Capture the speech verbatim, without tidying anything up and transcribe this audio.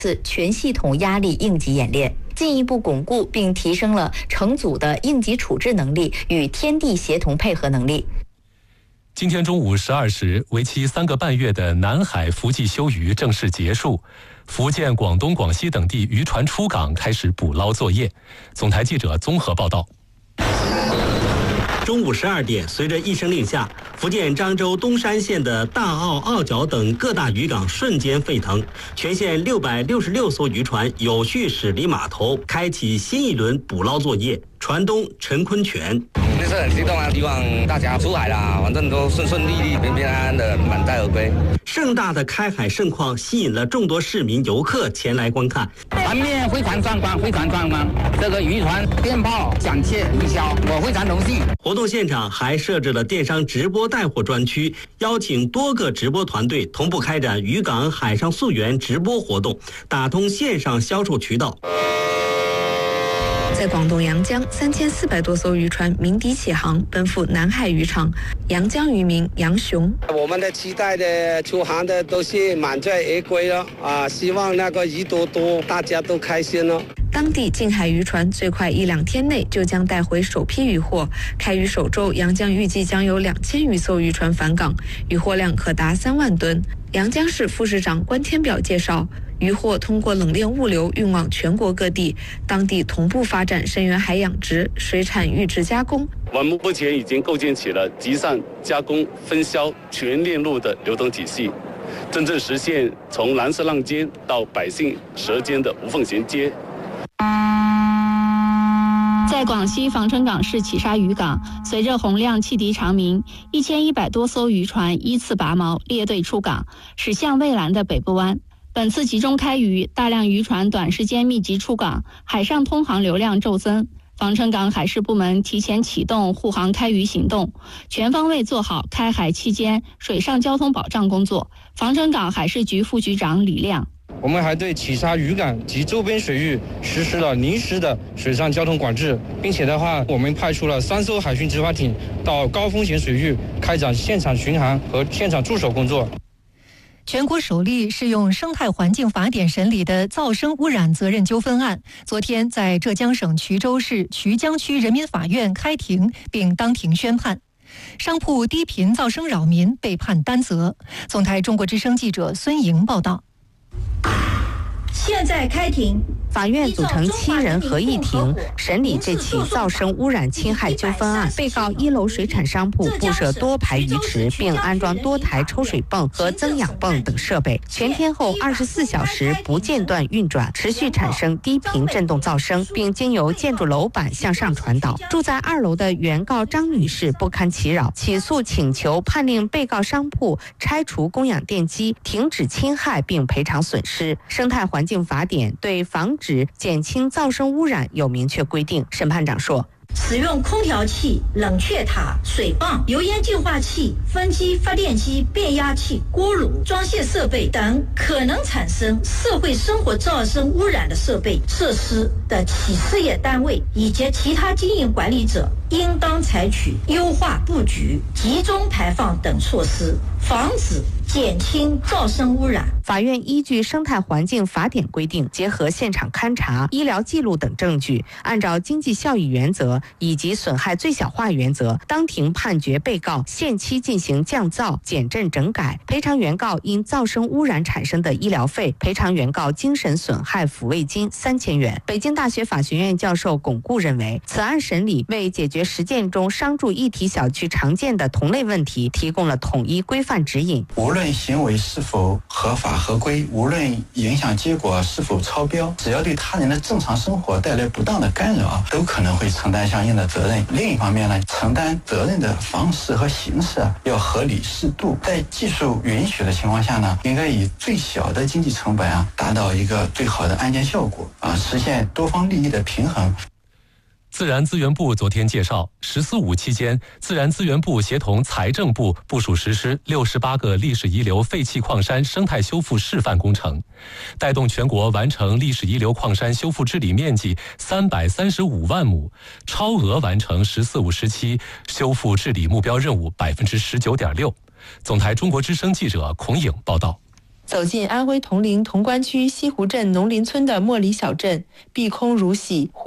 次全系统压力应急演练，进一步巩固并提升了成组的应急处置能力与天地协同配合能力。 今天中午十二时，为期三个半月的南海伏季休渔正式结束，福建、广东、广西等地渔船出港开始捕捞作业。总台记者综合报道。 中午十二点，随着一声令下，福建漳州东山县的大澳、澳角等各大渔港瞬间沸腾，全县六百六十六艘渔船有序驶离码头，开启新一轮捕捞作业。船东陈坤全， 那是很激动啊！希望大家出海啦，反正都顺顺利利、平平安安的满载而归。 盛大的开海盛况吸引了众多市民游客前来观看， 场面非常壮观，非常壮观。这个渔船鞭炮响彻云霄，我非常荣幸。 活动现场还设置了电商直播带货专区，邀请多个直播团队同步开展渔港海上溯源直播活动，打通线上销售渠道。 在广东阳江，三千四百多艘渔船鸣笛起航，奔赴南海渔场。阳江渔民杨雄， 我们的期待的出航的都是满载而归了啊！希望那个鱼多多，大家都开心了。 当地近海渔船最快一两天内就将带回首批渔获。开渔首周，阳江预计将有两千余艘渔船返港，渔获量可达三万吨。阳江市副市长关天表介绍，渔获通过冷链物流运往全国各地，当地同步发展深远海养殖、水产预制加工。 我们目前已经构建起了集散、加工、分销全链路的流通体系，真正实现从蓝色浪尖到百姓舌尖的无缝衔接。 在广西防城港市企沙渔港，随着洪亮汽笛长鸣，一千一百多艘渔船依次拔锚列队出港，驶向蔚蓝的北部湾。本次集中开渔，大量渔船短时间密集出港，海上通航流量骤增。防城港海事部门提前启动护航开渔行动，全方位做好开海期间水上交通保障工作。防城港海事局副局长李亮， 我们还对企沙渔港及周边水域实施了临时的水上交通管制，并且的话，我们派出了三艘海巡执法艇到高风险水域开展现场巡航和现场驻守工作。 全国首例适用生态环境法典审理的噪声污染责任纠纷案，昨天在浙江省衢州市衢江区人民法院开庭并当庭宣判，商铺低频噪声扰民被判担责。总台中国之声记者孙莹报道。 现在开庭， 法院组成七人合议庭审理这起噪声污染侵害纠纷案。被告一楼水产商铺布设多排鱼池，并安装多台抽水泵和增氧泵等设备，全天候二十四小时不间断运转，持续产生低频振动噪声，并经由建筑楼板向上传导。住在二楼的原告张女士不堪其扰，起诉请求判令被告商铺拆除供氧电机，停止侵害并赔偿损失。生态环境法典对防止减轻噪声污染有明确规定。审判长说， 使用空调器、冷却塔、水泵、油烟净化器、分机、发电机、变压器、锅炉、装卸设备等可能产生社会生活噪声污染的设备设施的企事业单位以及其他经营管理者，应当采取优化布局、集中排放等措施，防止减轻噪声污染。 法院依据生态环境法典规定，结合现场勘查、医疗记录等证据，按照经济效益原则以及损害最小化原则，当庭判决被告限期进行降噪、减震整改，赔偿原告因噪声污染产生的医疗费，赔偿原告精神损害抚慰金三千元。北京大学法学院教授巩固认为，此案审理为解决实践中商住一体小区常见的同类问题提供了统一规范指引。 无论行为是否合法合规，无论影响结果是否超标，只要对他人的正常生活带来不当的干扰，都可能会承担相应的责任。另一方面呢，承担责任的方式和形式要合理适度，在技术允许的情况下呢，应该以最小的经济成本啊，达到一个最好的案件效果啊，实现多方利益的平衡。 自然资源部昨天介绍，十四五期间，自然资源部协同财政部部署实施六十八个历史遗留废弃矿山生态修复示范工程，带动全国完成历史遗留矿山修复治理面积三百三十五万亩，超额完成“十四五”时期修复治理目标任务百分之十九点六。总台中国之声记者孔颖报道。 走进安徽铜陵潼关区西湖镇农林村的莫里小镇，碧空如洗。